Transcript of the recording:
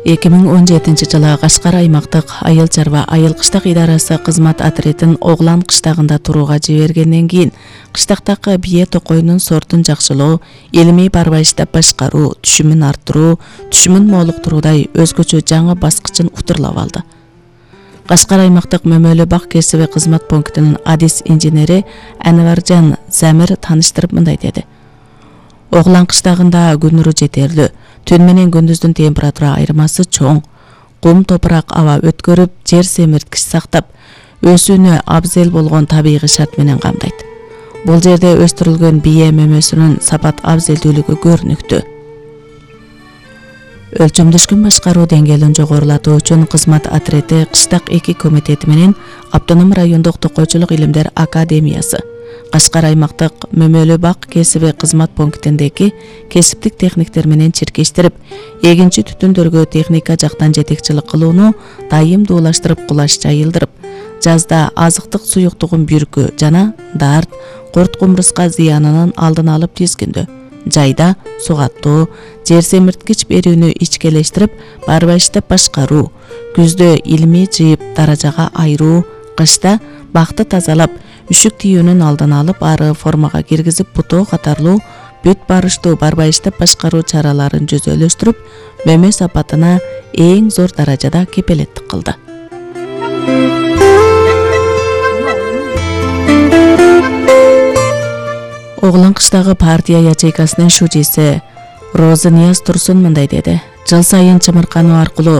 2017 жылы Кашкар аймактык айыл чарба айыл кыштак идарасы кызмат отрядын Оглан кыштагында турууга жибергенден кийин кыштактагы бие токойунун сортун жакшылоо, илимий барбайыштап башкаруу, түшүмүн арттыруу, түшүмүн молуктуруудай өзгөчө жаңы баскычын утурлап алды. Кашкар аймактык Мөмөлө бак кесиби кызмат пунктунун адис инженери Анваржан Замир таныштырып мындай деди. Оглан кыштагында күн нуру жетерлүү, түн менен күндүздүн температура айырмасы чоң, кум топурак аба өткөрүп, жер семирткич сактап, өсүүнү абзел болгон табигый шарт менен камдайт. Бул жерде өстүрүлгөн бие мөмөсүнүн сапат абзелдүүлүгү көрүнүктүү. Өлчөмдөшкөн башкаруу деңгээлин жогорулатуу үчүн кызмат отряды кыштак 2 комитети менен Автоном райондук токойчулук илимдер академиясы, Кашкар аймактык Мөмөлө бак кесиби кызмат пунктиндеги кесиптик техниктер менен чиркештирип, эгинчи түтүндөргө техника жактан жетекчилик кылууну дайымдуулаштырып кулаш жайылдырып, жазда азыктык суюктугун бүркү жана дарт, курт кумурска зыянынын алдын алып тизгиндөө, жайда сугаттоо, жер семирткич берүүнү ичкелештирип, барбайыштап башкаруу, күздө илимий жыйып даражага айыруу, кышта бакты тазалап, үшүк тийүүнүн алдын алып, ары формага киргизип бутоо катарлуу бүт барыштуу барбайыштап башкаруу чараларын жүзөлөштүрүп, мөмө сапатына эң зор даражада кепелеттик кылды. Оглан кыштагы партия ячейкасынын шужиси Роза Нияз Турсун мындай деди. Жыл сайын чымыркануу аркылуу